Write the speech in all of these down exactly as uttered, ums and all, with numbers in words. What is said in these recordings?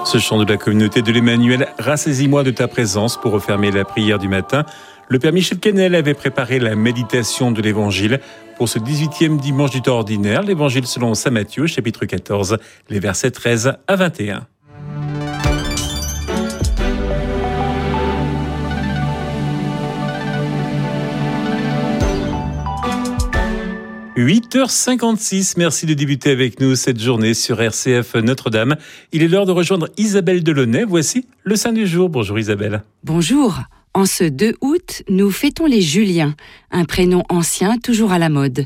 Ce chant de la communauté de l'Emmanuel, rassaisis-moi de ta présence pour refermer la prière du matin. Le Père Michel Quesnel avait préparé la méditation de l'Évangile pour ce dix-huitième dimanche du temps ordinaire. L'Évangile selon saint Matthieu, chapitre quatorze, les versets treize à vingt et un. huit heures cinquante-six, merci de débuter avec nous cette journée sur R C F Notre-Dame. Il est l'heure de rejoindre Isabelle Delaunay. Voici le Saint du jour. Bonjour Isabelle. Bonjour. En ce deux août, nous fêtons les Juliens, un prénom ancien toujours à la mode.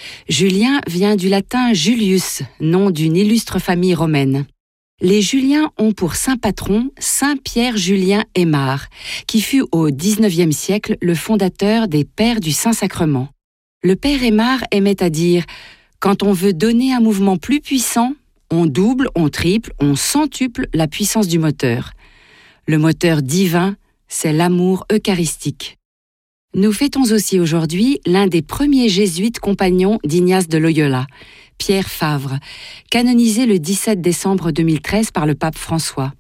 Julien vient du latin Julius, nom d'une illustre famille romaine. Les Juliens ont pour saint patron saint Pierre Julien Aymar, qui fut au dix-neuvième siècle le fondateur des Pères du Saint-Sacrement. Le père Aymar aimait à dire « Quand on veut donner un mouvement plus puissant, on double, on triple, on centuple la puissance du moteur. Le moteur divin, c'est l'amour eucharistique. » Nous fêtons aussi aujourd'hui l'un des premiers jésuites compagnons d'Ignace de Loyola, Pierre Favre, canonisé le dix-sept décembre deux mille treize par le pape François.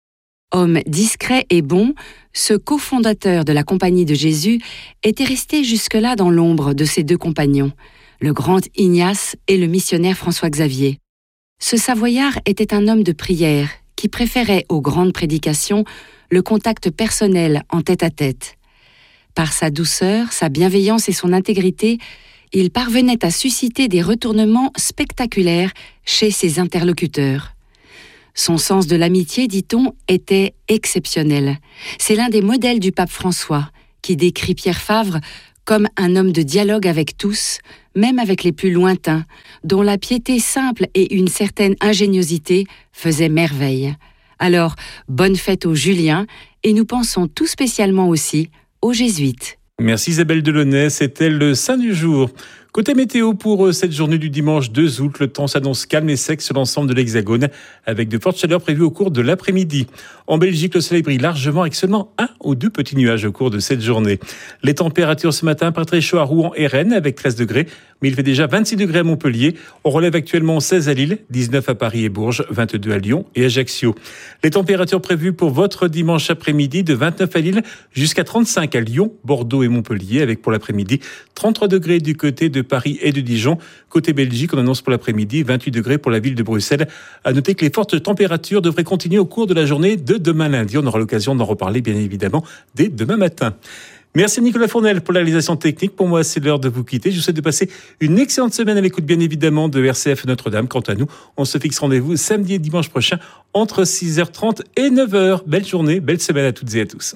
Homme discret et bon, ce cofondateur de la Compagnie de Jésus était resté jusque-là dans l'ombre de ses deux compagnons, le grand Ignace et le missionnaire François-Xavier. Ce Savoyard était un homme de prière qui préférait aux grandes prédications le contact personnel en tête-à-tête. Par sa douceur, sa bienveillance et son intégrité, il parvenait à susciter des retournements spectaculaires chez ses interlocuteurs. Son sens de l'amitié, dit-on, était exceptionnel. C'est l'un des modèles du pape François, qui décrit Pierre Favre comme un homme de dialogue avec tous, même avec les plus lointains, dont la piété simple et une certaine ingéniosité faisaient merveille. Alors, bonne fête aux Juliens, et nous pensons tout spécialement aussi aux Jésuites. Merci Isabelle Delaunay, c'était le Saint du jour. Côté météo pour cette journée du dimanche deux août, le temps s'annonce calme et sec sur l'ensemble de l'Hexagone, avec de fortes chaleurs prévues au cours de l'après-midi. En Belgique, le soleil brille largement avec seulement un ou deux petits nuages au cours de cette journée. Les températures ce matin, pas très chaud à Rouen et Rennes avec treize degrés, mais il fait déjà vingt-six degrés à Montpellier. On relève actuellement seize à Lille, dix-neuf à Paris et Bourges, vingt-deux à Lyon et Ajaccio. Les températures prévues pour votre dimanche après-midi de vingt-neuf à Lille jusqu'à trente-cinq à Lyon, Bordeaux et Montpellier, avec pour l'après-midi trente-trois degrés du côté de Paris et de Dijon. Côté Belgique, on annonce pour l'après-midi vingt-huit degrés pour la ville de Bruxelles. À noter que les fortes températures devraient continuer au cours de la journée de demain lundi. On aura l'occasion d'en reparler bien évidemment dès demain matin. Merci Nicolas Fournel pour la réalisation technique. Pour moi, c'est l'heure de vous quitter. Je vous souhaite de passer une excellente semaine à l'écoute bien évidemment de R C F Notre-Dame. Quant à nous, on se fixe rendez-vous samedi et dimanche prochain entre six heures trente et neuf heures. Belle journée, belle semaine à toutes et à tous.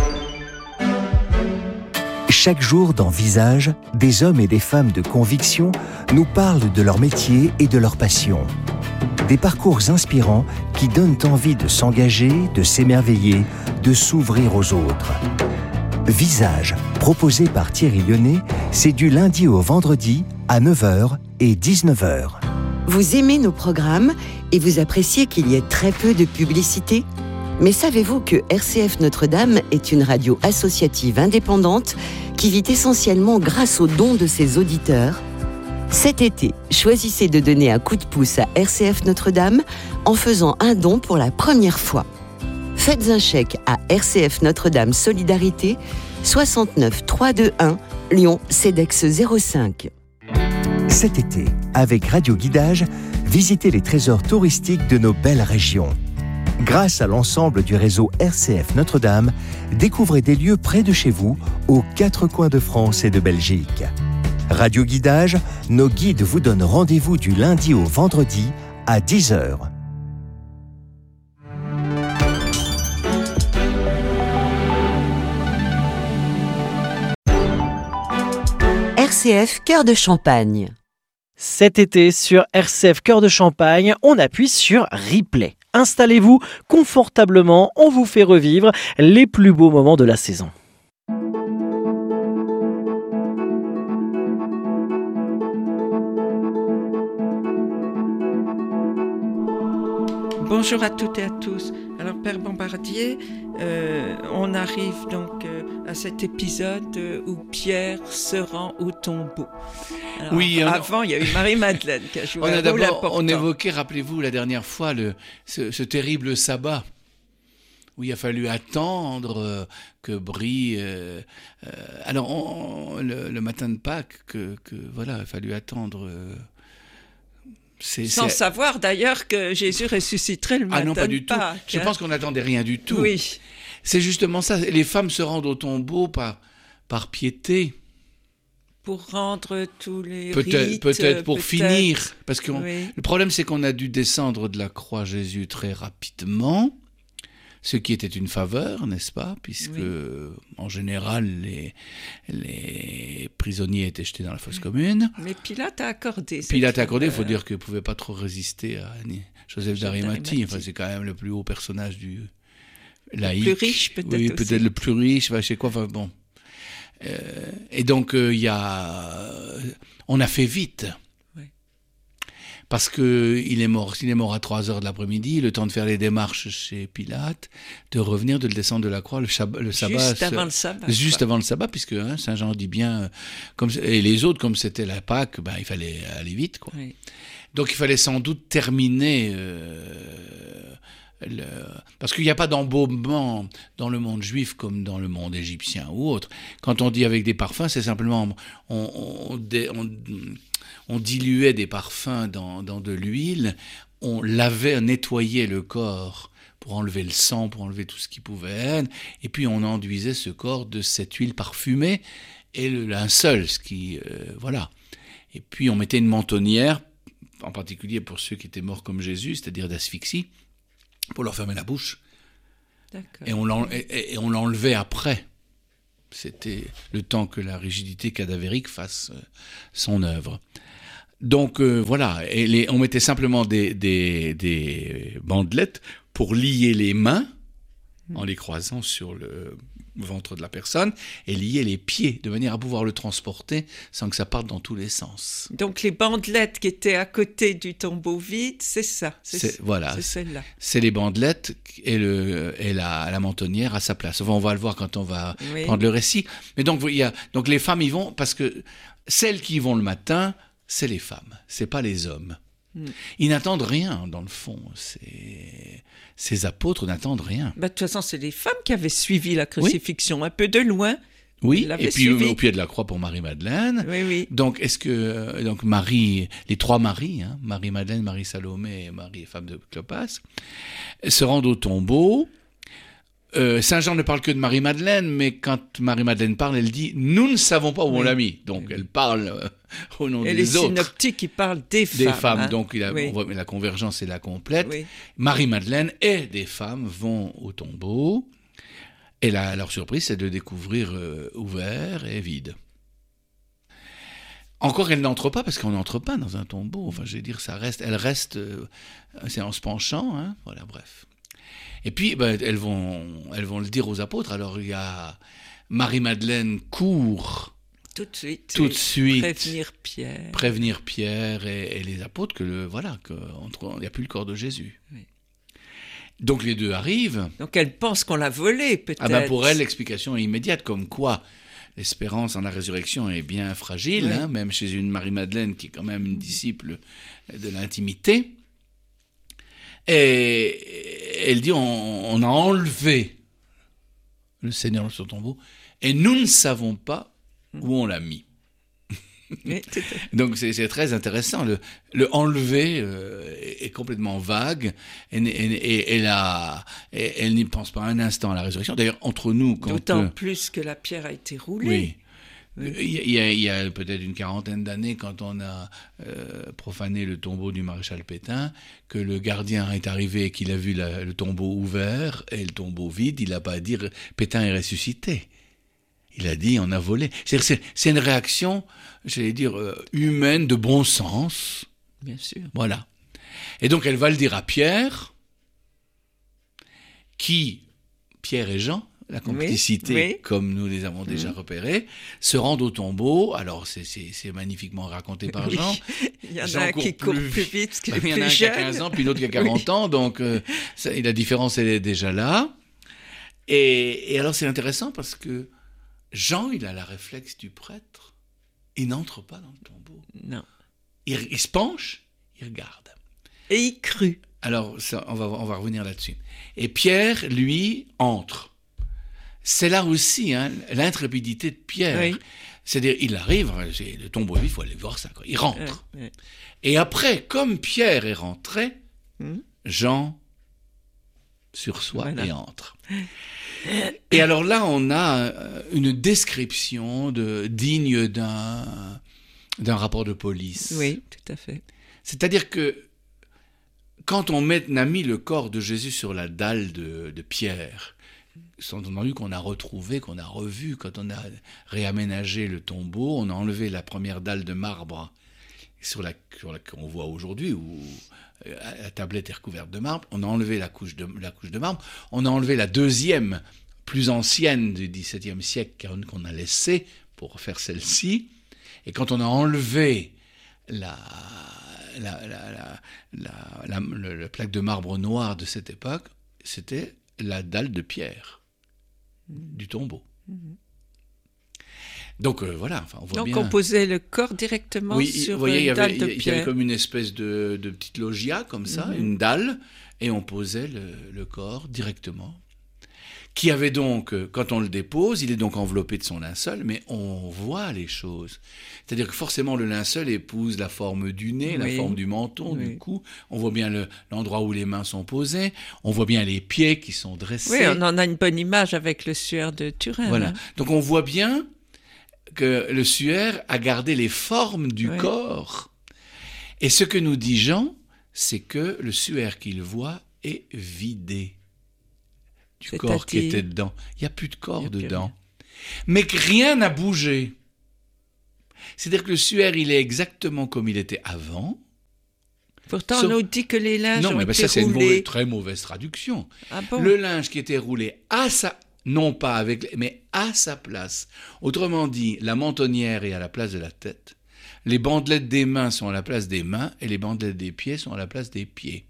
Chaque jour dans Visage, des hommes et des femmes de conviction nous parlent de leur métier et de leur passion. Des parcours inspirants qui donnent envie de s'engager, de s'émerveiller, de s'ouvrir aux autres. Visage, proposé par Thierry Lyonnais, c'est du lundi au vendredi à neuf heures et dix-neuf heures. Vous aimez nos programmes et vous appréciez qu'il y ait très peu de publicité ? Mais savez-vous que R C F Notre-Dame est une radio associative indépendante qui vit essentiellement grâce aux dons de ses auditeurs ? Cet été, choisissez de donner un coup de pouce à R C F Notre-Dame en faisant un don pour la première fois. Faites un chèque à R C F Notre-Dame Solidarité, soixante-neuf trois cent vingt-et-un, Lyon, CEDEX zéro cinq. Cet été, avec Radio Guidage, visitez les trésors touristiques de nos belles régions. Grâce à l'ensemble du réseau R C F Notre-Dame, découvrez des lieux près de chez vous, aux quatre coins de France et de Belgique. Radio Guidage, nos guides vous donnent rendez-vous du lundi au vendredi à dix heures. R C F Cœur de Champagne. Cet été, sur R C F Cœur de Champagne, on appuie sur Replay. Installez-vous confortablement, on vous fait revivre les plus beaux moments de la saison. Bonjour à toutes et à tous. Alors, Père Bombardier, euh, on arrive donc euh, à cet épisode euh, où Pierre se rend au tombeau. Alors, oui, avant, il y a eu Marie-Madeleine qui a joué on un a rôle d'abord, important. on évoquait, rappelez-vous, la dernière fois, le, ce, ce terrible sabbat, où il a fallu attendre euh, que brille... Euh, euh, alors, on, on, le, le matin de Pâques, que, que, voilà, il a fallu attendre... Euh, c'est, Sans c'est... savoir d'ailleurs que Jésus ressusciterait le matin Ah non, pas du de tout. Pâques. Je hein. pense qu'on n'attendait rien du tout. Oui. C'est justement ça. Les femmes se rendent au tombeau par, par piété. Pour rendre tous les Peut-être, rites. peut-être pour peut-être... finir. Parce que Oui. le problème, c'est qu'on a dû descendre de la croix Jésus très rapidement. Ce qui était une faveur, n'est-ce pas? Puisque, oui. en général, les, les prisonniers étaient jetés dans la fosse commune. Mais Pilate a accordé. Pilate a accordé, il faut dire qu'il ne pouvait pas trop résister à Joseph d'Arimathie. d'Arimathie. Enfin, c'est quand même le plus haut personnage du laïc. Le plus riche, peut-être Oui, aussi. peut-être le plus riche, enfin, je sais quoi, enfin, bon. Euh, et donc, il euh, y a... On a fait vite. Parce qu'il est mort, il est mort à trois heures de l'après-midi, le temps de faire les démarches chez Pilate, de revenir, de le descendre de la croix, le, chab- le sabbat. Juste avant le sabbat. Juste quoi. avant le sabbat, puisque hein, Saint Jean dit bien, euh, comme, et les autres, comme c'était la Pâque, ben, il fallait aller vite, quoi. Oui. Donc il fallait sans doute terminer... Euh, le... Parce qu'il n'y a pas d'embaumement dans le monde juif comme dans le monde égyptien ou autre. Quand on dit avec des parfums, c'est simplement... On, on, on, on, on diluait des parfums dans, dans de l'huile, on lavait, nettoyait le corps pour enlever le sang, pour enlever tout ce qui pouvait être, et puis on enduisait ce corps de cette huile parfumée et le linceul, ce qui... Euh, voilà. Et puis on mettait une mentonnière, en particulier pour ceux qui étaient morts comme Jésus, c'est-à-dire d'asphyxie, pour leur fermer la bouche. D'accord. Et on, l'en, et, et on l'enlevait après. C'était le temps que la rigidité cadavérique fasse son œuvre. Donc euh, voilà, et les, on mettait simplement des, des, des bandelettes pour lier les mains, mmh. en les croisant sur le ventre de la personne, et lier les pieds, de manière à pouvoir le transporter sans que ça parte dans tous les sens. Donc les bandelettes qui étaient à côté du tombeau vide, c'est ça, c'est, c'est, voilà, c'est celle-là. C'est les bandelettes et, le, et la, la mentonnière à sa place. Enfin, on va le voir quand on va oui. prendre le récit. Mais donc, il y a, donc les femmes y vont, parce que celles qui y vont le matin, c'est les femmes, c'est pas les hommes. Hmm. Ils n'attendent rien, dans le fond. C'est... Ces apôtres n'attendent rien. Bah, de toute façon, c'est les femmes qui avaient suivi la crucifixion, oui. un peu de loin. Oui, et puis suivi. Au pied de la croix pour Marie-Madeleine. Oui, oui. Donc, est-ce que donc Marie, les trois Maries, hein, Marie-Madeleine, Marie-Salomé et Marie, femme de Clopas, se rendent au tombeau. Euh, Saint Jean ne parle que de Marie-Madeleine, mais quand Marie-Madeleine parle, elle dit « Nous ne savons pas où oui. on l'a mis ». Donc, elle parle euh, au nom et des les autres. Et les synoptiques, ils parlent des femmes. Des femmes, hein. donc il a, oui. on voit, la convergence est la complète. Oui. Marie-Madeleine et des femmes vont au tombeau. Et là, leur surprise, c'est de découvrir euh, ouvert et vide. Encore, elle n'entre pas, parce qu'on n'entre pas dans un tombeau. Enfin, je veux dire, ça reste, elle reste, euh, c'est en se penchant, hein. Voilà, bref. Et puis, ben, elles vont, elles vont le dire aux apôtres. Alors, il y a Marie-Madeleine court tout de suite, tout de suite prévenir Pierre, prévenir Pierre et, et les apôtres que le, voilà, qu'il n'y a plus le corps de Jésus. Oui. Donc les deux arrivent. Donc elle pense qu'on l'a volé, peut-être. Ah ben pour elle, l'explication est immédiate, comme quoi l'espérance en la résurrection est bien fragile, oui. hein, même chez une Marie-Madeleine qui est quand même une disciple de l'intimité. Et elle dit, on, on a enlevé le Seigneur de son tombeau et nous ne savons pas où on l'a mis. Oui, donc c'est, c'est très intéressant. Le, le enlever euh, est, est complètement vague et, et, et, et, la, et elle n'y pense pas un instant à la résurrection. D'ailleurs, entre nous... Quand, D'autant euh, plus que la pierre a été roulée. Oui. Oui. Il, y a, il y a peut-être une quarantaine d'années, quand on a euh, profané le tombeau du maréchal Pétain, que le gardien est arrivé et qu'il a vu la, le tombeau ouvert et le tombeau vide, il n'a pas à dire « Pétain est ressuscité ». Il a dit, on a volé. C'est-à-dire, c'est, c'est une réaction, j'allais dire, euh, humaine, de bon sens. Bien sûr. Voilà. Et donc, elle va le dire à Pierre, qui, Pierre et Jean, la complicité, oui, oui. comme nous les avons déjà mmh. repérés, se rendent au tombeau. Alors, c'est, c'est, c'est magnifiquement raconté par oui. Jean. Il y en Jean a un court qui court plus, plus vite, parce qu'il est il y en a un plus qui a jeune. quinze ans, puis l'autre qui a quarante oui. ans. Donc, euh, ça, la différence, elle est déjà là. Et, et alors c'est intéressant parce que Jean, il a la réflexe du prêtre. Il n'entre pas dans le tombeau. Non. Il, il se penche, il regarde. Et il crut. Alors, ça, on, va, on va revenir là-dessus. Et Pierre, lui, entre. C'est là aussi hein, l'intrépidité de Pierre. Oui. C'est-à-dire, il arrive, c'est le tombeau vide, il faut aller voir ça. Quoi. Il rentre. Oui, oui. Et après, comme Pierre est rentré, Mmh. Jean sursoit Voilà. et entre. Et alors là, on a une description de, digne d'un, d'un rapport de police. Oui, tout à fait. C'est-à-dire que quand on met, a mis le corps de Jésus sur la dalle de, de Pierre, sans entendu qu'on a retrouvé, qu'on a revu, quand on a réaménagé le tombeau, on a enlevé la première dalle de marbre sur la, sur la, qu'on voit aujourd'hui, où la tablette est recouverte de marbre, on a enlevé la couche de, la couche de marbre, on a enlevé la deuxième, plus ancienne du dix-septième siècle qu'on a laissée pour faire celle-ci, et quand on a enlevé la, la, la, la, la, la, la, la plaque de marbre noir de cette époque, c'était la dalle de pierre du tombeau. Mmh. Donc euh, voilà, enfin, on voit Donc bien. on posait le corps directement oui, sur vous voyez, une dalle avait, de il y pierre. avait comme une espèce de, de petite loggia, comme ça, Mm-hmm. une dalle, et on posait le, le corps directement. Qui avait donc, quand on le dépose, il est donc enveloppé de son linceul, mais on voit les choses. C'est-à-dire que forcément le linceul épouse la forme du nez, oui. la forme du menton, oui. du cou. On voit bien le, l'endroit où les mains sont posées. On voit bien les pieds qui sont dressés. Oui, on en a une bonne image avec le suaire de Turin. Voilà. Hein. Donc on voit bien que le suaire a gardé les formes du oui. corps. Et ce que nous dit Jean, c'est que le suaire qu'il voit est vidé du c'est corps qui dire... était dedans. Il n'y a plus de corps dedans. Mais que rien n'a bougé. C'est-à-dire que le suaire, il est exactement comme il était avant. Pourtant, Sauf... on nous dit que les linges non, ont mais été ça, c'est roulés. une mauvaise, très mauvaise traduction. Ah bon? Le linge qui était roulé à sa... non pas avec, mais à sa place. Autrement dit, la mentonnière est à la place de la tête. Les bandelettes des mains sont à la place des mains et les bandelettes des pieds sont à la place des pieds.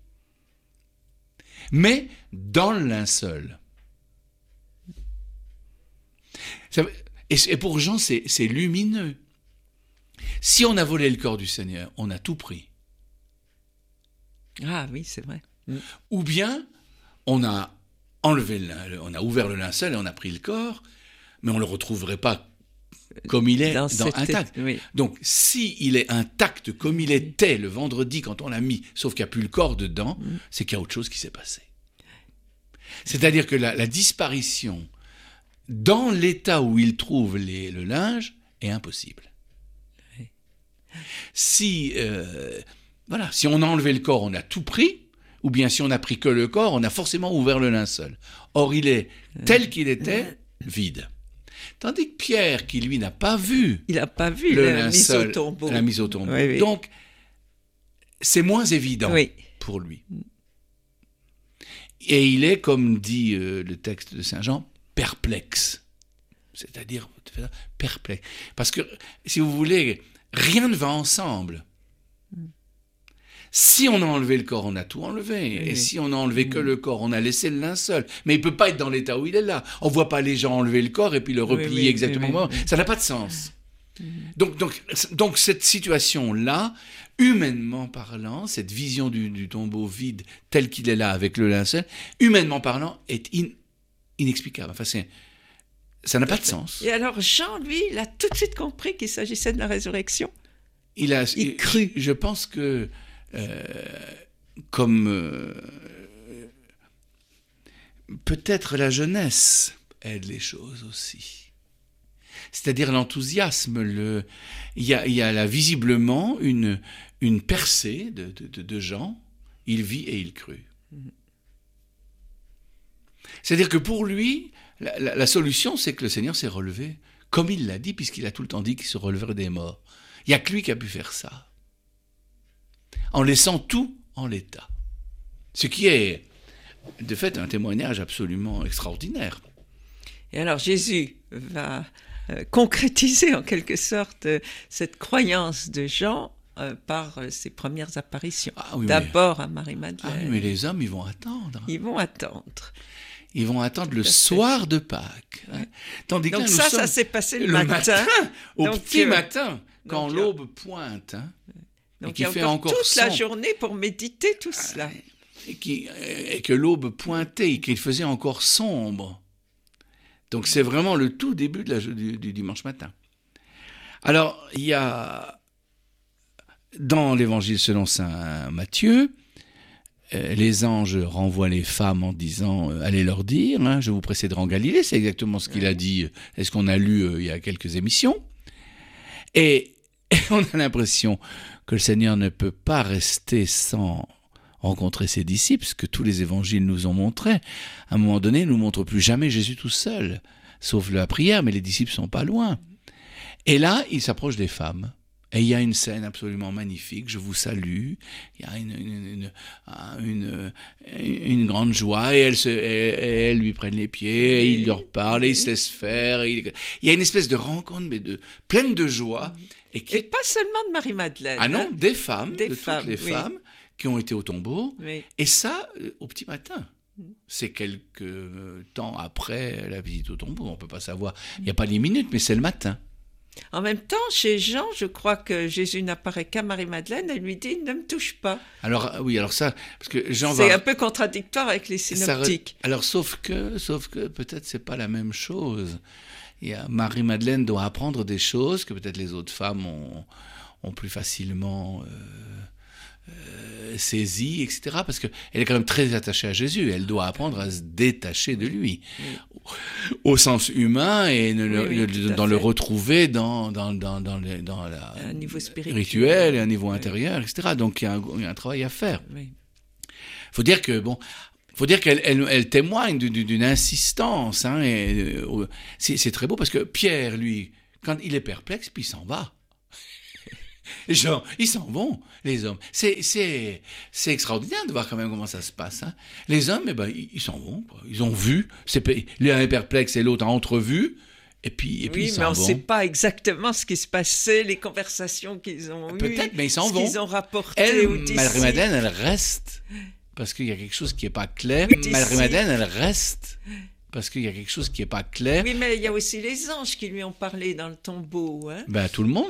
Mais dans le linceul. Et pour Jean, c'est, c'est lumineux. Si on a volé le corps du Seigneur, on a tout pris. Ah oui, c'est vrai. Ou bien, on a enlevé le, on a ouvert le linceul et on a pris le corps, mais on ne le retrouverait pas comme il est, dans dans, intact. Oui. Donc, s'il est intact comme il était le vendredi quand on l'a mis, sauf qu'il n'y a plus le corps dedans, mm. c'est qu'il y a autre chose qui s'est passé. C'est-à-dire que la, la disparition dans l'état où il trouve les, le linge est impossible. Oui. Si, euh, voilà, si on a enlevé le corps, on a tout pris, ou bien si on n'a pris que le corps, on a forcément ouvert le linceul. Or, il est tel qu'il était, vide. Tandis que Pierre, qui lui n'a pas vu, il n'a pas vu le la linceul, mise au tombeau. La mise au tombeau. Oui, oui. Donc, c'est moins évident oui. pour lui. Et il est, comme dit euh, le texte de Saint Jean, perplexe. C'est-à-dire perplexe. Parce que, si vous voulez, rien ne va ensemble. Si on a enlevé le corps, on a tout enlevé. Oui. Et si on a enlevé que le corps, on a laissé le linceul. Mais il ne peut pas être dans l'état où il est là. On ne voit pas les gens enlever le corps et puis le replier oui, oui, exactement oui, oui, oui. Ça n'a pas de sens. Oui. Donc, donc, donc cette situation-là, humainement parlant, cette vision du, du tombeau vide tel qu'il est là avec le linceul, humainement parlant, est in, inexplicable. Enfin, c'est, ça n'a pas de sens. Et alors Jean, lui, il a tout de suite compris qu'il s'agissait de la résurrection. Il a il crut. Je, je pense que Euh, comme euh, peut-être la jeunesse aide les choses aussi. C'est-à-dire l'enthousiasme. Le, il y a, il y a là visiblement une, une percée de, de, de gens. Il vit et il crut. C'est-à-dire que pour lui, la, la, la solution, c'est que le Seigneur s'est relevé, comme il l'a dit, puisqu'il a tout le temps dit qu'il se relèverait des morts. Il n'y a que lui qui a pu faire ça. En laissant tout en l'état. Ce qui est, de fait, un témoignage absolument extraordinaire. Et alors Jésus va euh, concrétiser en quelque sorte euh, cette croyance de Jean euh, par euh, ses premières apparitions. Ah, oui, D'abord mais... à Marie-Madeleine. Ah oui, mais les hommes, ils vont attendre. Ils vont attendre. ils vont attendre le soir de Pâques. Hein. Tandis Donc que là, ça, nous ça sommes s'est passé le, le matin. matin, au Donc, petit euh, matin, quand donc, l'aube pointe. Hein, Donc et il y qui a fait encore, encore toute la sombre. journée pour méditer tout cela. Et, qui, et que l'aube pointait et qu'il faisait encore sombre. Donc c'est vraiment le tout début de la, du, du dimanche matin. Alors, il y a, dans l'évangile selon saint Matthieu, euh, les anges renvoient les femmes en disant euh, « Allez leur dire, hein, je vous précéderai en Galilée ». C'est exactement ce qu'il a dit, est-ce qu'on a lu euh, il y a quelques émissions. Et, et on a l'impression que le Seigneur ne peut pas rester sans rencontrer ses disciples, ce que tous les évangiles nous ont montré. À un moment donné, ils ne nous montrent plus jamais Jésus tout seul, sauf la prière, mais les disciples ne sont pas loin. Et là, il s'approche des femmes. Et il y a une scène absolument magnifique. Je vous salue. Il y a une, une, une, une, une grande joie. Et elles, se, et elles lui prennent les pieds. Et il leur parle. Et il se laisse faire. Et il... il y a une espèce de rencontre, mais de, pleine de joie. Et, qui... et pas seulement de Marie-Madeleine. Ah non, hein, des femmes, des de femmes, toutes les oui. femmes qui ont été au tombeau. Oui. Et ça, au petit matin. C'est quelques temps après la visite au tombeau. On ne peut pas savoir. Il n'y a pas les minutes, mais c'est le matin. En même temps, chez Jean, je crois que Jésus n'apparaît qu'à Marie-Madeleine. Elle lui dit « Ne me touche pas ». Alors, oui, alors ça, parce que Jean C'est va... un peu contradictoire avec les synoptiques. Re... Alors, sauf que, sauf que peut-être c'est pas la même chose. Il y a... Marie-Madeleine doit apprendre des choses que peut-être les autres femmes ont, ont plus facilement... Euh... Euh, saisie, et cetera. Parce qu'elle est quand même très attachée à Jésus. Elle doit apprendre à se détacher de lui, oui. au, au sens humain, et ne, oui, le, oui, dans le retrouver dans, dans, dans, dans, le, dans la, un niveau spirituel, rituel et un niveau oui. intérieur, et cetera. Donc il y a un, il y a un travail à faire. Il oui. faut dire que, bon, faut dire qu'elle elle, elle témoigne d'une, d'une insistance. Hein, et, euh, c'est, c'est très beau parce que Pierre, lui, quand il est perplexe, puis il s'en va. Genre, ils s'en vont, les hommes. C'est, c'est, c'est extraordinaire de voir quand même comment ça se passe. Hein. Les hommes, eh ben, ils, ils s'en vont. Quoi. Ils ont vu. C'est, l'un est perplexe et l'autre a entrevu. Et puis, et puis oui, ils s'en mais on vont. ne sait pas exactement ce qui se passait, les conversations qu'ils ont eues. Peut-être, mais ils s'en ce vont. Qu'ils ont rapporté elle, aux disciples. Marie-Madeleine, elle reste. Parce qu'il y a quelque chose qui n'est pas clair. Oui, Marie-Madeleine, elle reste. Parce qu'il y a quelque chose qui n'est pas clair. Oui, mais il y a aussi les anges qui lui ont parlé dans le tombeau. Hein. Ben, tout le monde.